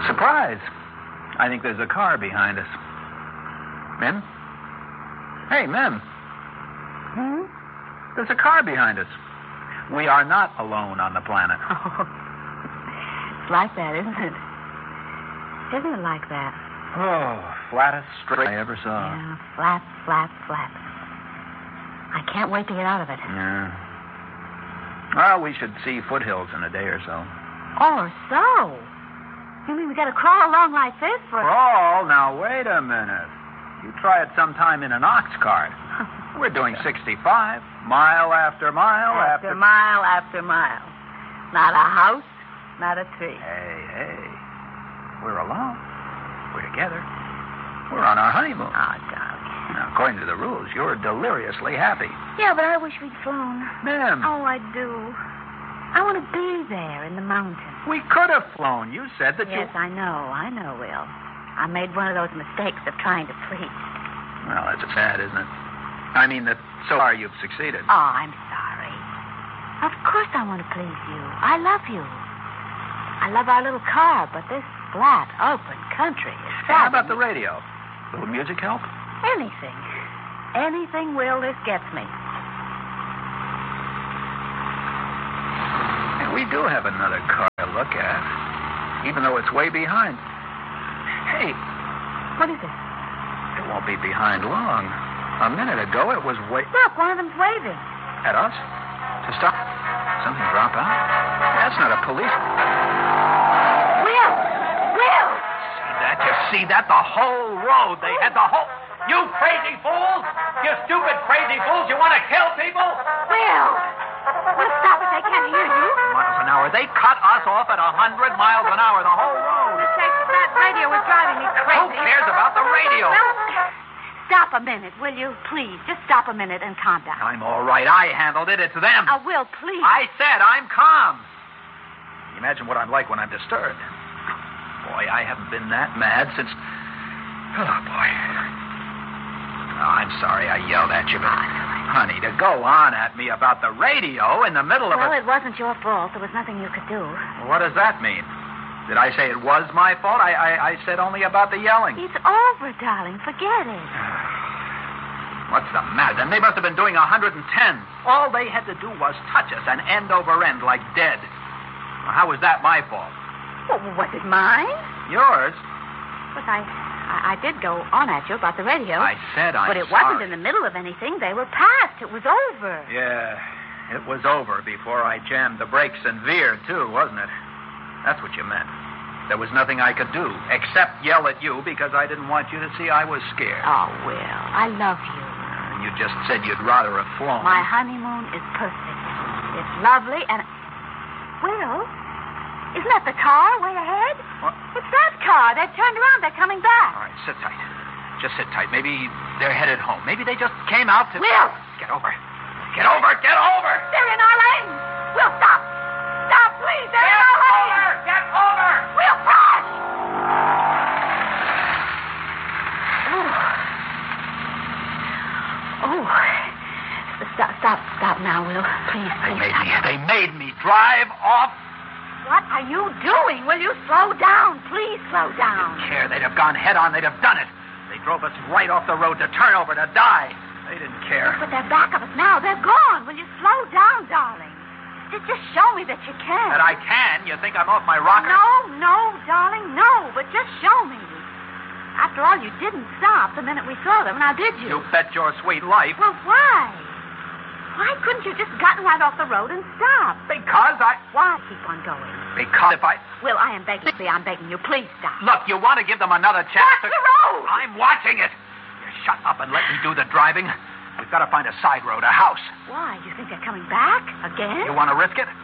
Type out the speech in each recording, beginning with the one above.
Surprise. I think there's a car behind us. Mem? Hey, Mem. There's a car behind us. We are not alone on the planet. Oh, it's like that, isn't it? Isn't it like that? Oh, flattest straight I ever saw. Yeah, flat, flat, flat. I can't wait to get out of it. Yeah. Well, we should see foothills in a day or so. Or so? You mean we got to crawl along like this for... Crawl? Now, wait a minute. You try it sometime in an ox cart. We're doing 65, mile after mile after mile after mile. Not a house, not a tree. Hey. We're alone. We're together. We're on our honeymoon. Oh, darling. Now, according to the rules, you're deliriously happy. Yeah, but I wish we'd flown. Ma'am. Oh, I do. I want to be there in the mountains. We could have flown. You said that Yes, I know, Will. I made one of those mistakes of trying to please. Well, that's sad, isn't it? I mean that so far you've succeeded. Oh, I'm sorry. Of course I want to please you. I love you. I love our little car, but this flat, open country is How about the radio? Little music help? Anything. Anything, Will, this gets me. Hey, we do have another car to look at, even though it's way behind. Hey. What is it? It won't be behind long. A minute ago, it was Look, one of them's waving. At us? To stop? Something drop out? That's not a police. Will! See that? You see that? The whole road. They had the whole... You crazy fools! You stupid crazy fools! You want to kill people? Will! Well, stop it. They can't hear you. Miles an hour. They cut us off at 100 miles an hour, the whole road. That radio was driving me crazy. Who cares about the radio? Well, stop a minute, will you? Please, just stop a minute and calm down. I'm all right. I handled it. It's them. Will, please. I said I'm calm. Imagine what I'm like when I'm disturbed. Boy, I haven't been that mad since... Oh, boy. Oh, I'm sorry I yelled at you, but... Honey, to go on at me about the radio in the middle of Well, it wasn't your fault. There was nothing you could do. What does that mean? Did I say it was my fault? I said only about the yelling. It's over, darling. Forget it. What's the matter? Then they must have been doing 110. All they had to do was touch us and end over end like dead. Well, how was that my fault? Well, was it mine? Yours? But I did go on at you about the radio. I said I'm But it wasn't in the middle of anything. They were past. It was over. Yeah, it was over before I jammed the brakes and veered, too, wasn't it? That's what you meant. There was nothing I could do except yell at you because I didn't want you to see I was scared. Oh, Will, I love you. You just said you'd rather have flown. My honeymoon is perfect. It's lovely and... Will, isn't that the car way ahead? What? It's that car. They've turned around. They're coming back. All right, sit tight. Just sit tight. Maybe they're headed home. Maybe they just came out to... Will! Get over. Get over. Get over. They're in our lane. Will, stop. Stop, please. They're in our lane. Get over. Will, crash. Oh. Stop now, Will. Please, They made me drive off. What are you doing? Will you slow down? Please slow down. Didn't care. They'd have gone head on. They'd have done it. They drove us right off the road to turn over, to die. They didn't care. But they're back of us now. They're gone. Will you slow down, darling? Just show me that you can. That I can? You think I'm off my rocker? No, darling, no. But just show me. After all, you didn't stop the minute we saw them, now did you? You bet your sweet life. Well, why? Why couldn't you just gotten right off the road and stop? Because Why keep on going? Because if I... Will, I'm begging you. Please stop. Look, you want to give them another chance Watch the road! I'm watching it. You shut up and let me do the driving. We've got to find a side road, a house. Why? You think they're coming back? Again? You want to risk it?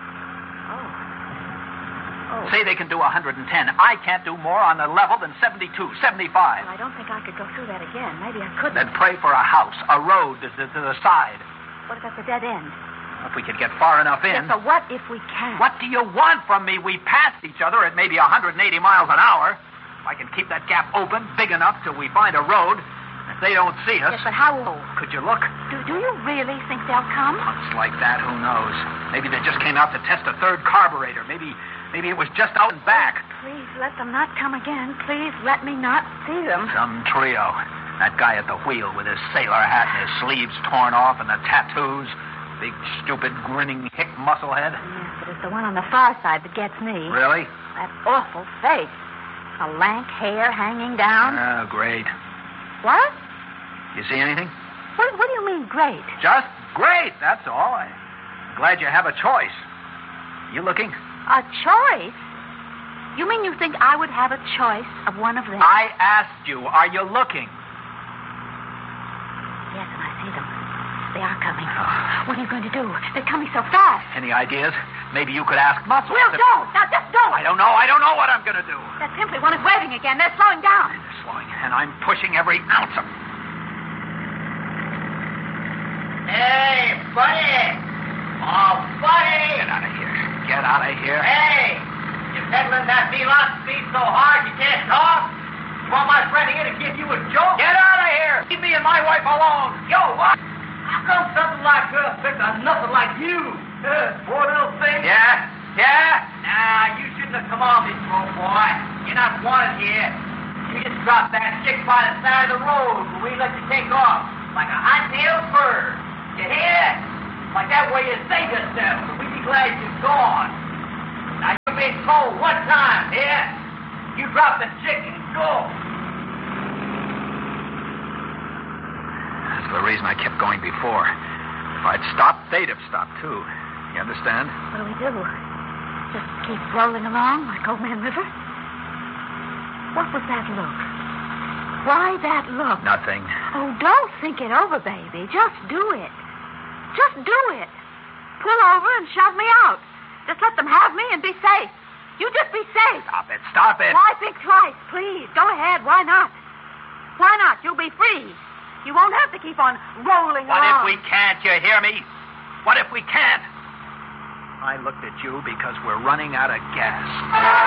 Oh. Say they can do 110. I can't do more on the level than 72, 75. Well, I don't think I could go through that again. Maybe I couldn't. Then pray for a house, a road to the side. What if that's a dead end? If we could get far enough in. Yes, so what if we can't? What do you want from me? We passed each other at maybe 180 miles an hour. If I can keep that gap open big enough till we find a road, if they don't see us... Yes, but how... Could you look? Do you really think they'll come? It's like that, who knows? Maybe they just came out to test a third carburetor. Maybe Maybe it was just out and back. Please let them not come again. Please let me not see them. Some trio. That guy at the wheel with his sailor hat and his sleeves torn off and the tattoos. Big, stupid, grinning hick musclehead. Yes, but it's the one on the far side that gets me. Really? That awful face. The lank hair hanging down. Oh, great. What? You see anything? What do you mean, great? Just great, that's all. I'm glad you have a choice. You looking? A choice? You mean you think I would have a choice of one of them? I asked you, are you looking? Yes, and I see them. They are coming. Oh. What are you going to do? They're coming so fast. Any ideas? Maybe you could ask Muscle. Will, don't. Now, just don't. I don't know what I'm going to do. That Pimply one is waving again. They're slowing down. They're slowing, and I'm pushing every ounce of... Hey, buddy! Oh, buddy! Get out of here. Get out of here. Hey! You're peddling that Milan speed so hard you can't talk? You want my friend here to give you a joke? Get out of here. Leave me and my wife alone. Yo, what? How come something like her picked on nothing like you? Poor little thing. Yeah? Nah, you shouldn't have come on this road, boy. You're not wanted here. You just dropped that chick by the side of the road when we let you take off. Like a hot-tailed bird. You hear? Like that way you save yourself, so we'd be glad you're gone. Now, you've been told one time, here. You drop the chick and go. That's the reason I kept going before. If I'd stopped, they'd have stopped, too. You understand? What do we do? Just keep rolling along like Old Man River? What was that look? Why that look? Nothing. Oh, don't think it over, baby. Just do it. Just do it. Pull over and shove me out. Just let them have me and be safe. You just be safe. Stop it. Why think twice? Please, go ahead. Why not? Why not? You'll be free. You won't have to keep on rolling What along. if we can't? You hear me? What if we can't? I looked at you because we're running out of gas.